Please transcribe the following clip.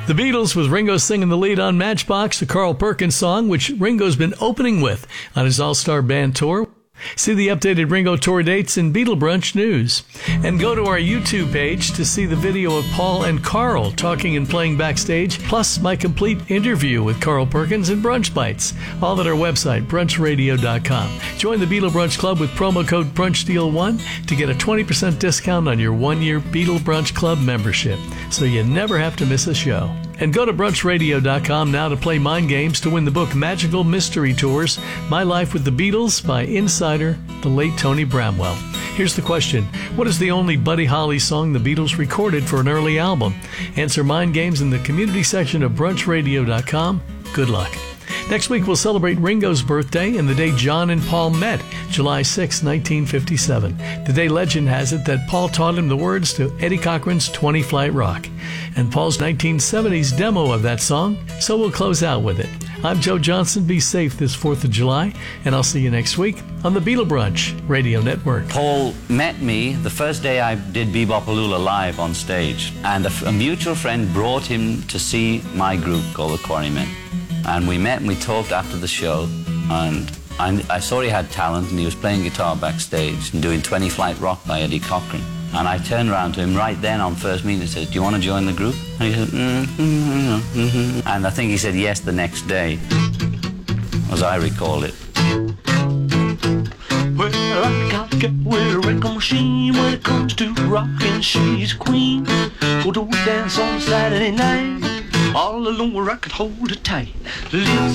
The Beatles with Ringo singing the lead on Matchbox, the Carl Perkins song, which Ringo's been opening with on his All-Star Band tour. See the updated Ringo tour dates in Beatle Brunch News. And go to our YouTube page to see the video of Paul and Carl talking and playing backstage, plus my complete interview with Carl Perkins and Brunch Bites. All at our website, brunchradio.com. Join the Beatle Brunch Club with promo code BrunchDeal1 to get a 20% discount on your one-year Beatle Brunch Club membership, so you never have to miss a show. And go to brunchradio.com now to play mind games to win the book Magical Mystery Tours, My Life with the Beatles by insider, the late Tony Bramwell. Here's the question. What is the only Buddy Holly song the Beatles recorded for an early album? Answer mind games in the community section of brunchradio.com. Good luck. Next week, we'll celebrate Ringo's birthday and the day John and Paul met, July 6, 1957. The day legend has it that Paul taught him the words to Eddie Cochran's 20 Flight Rock, and Paul's 1970s demo of that song, so we'll close out with it. I'm Joe Johnson. Be safe this 4th of July, and I'll see you next week on the Beatle Brunch Radio Network. Paul met me the first day I did Bebopaloola live on stage, and a mutual friend brought him to see my group called the Quarrymen. And we met and we talked after the show, and I saw he had talent, and he was playing guitar backstage and doing 20 Flight Rock by Eddie Cochran. And I turned around to him right then on first meeting and said, "Do you want to join the group?" And he said, And I think he said yes the next day, as I recall it. Well, I got to get with a record machine. When it comes to rockin', she's a queen. Go to a dance on Saturday night, all alone where I could hold her tight. Lives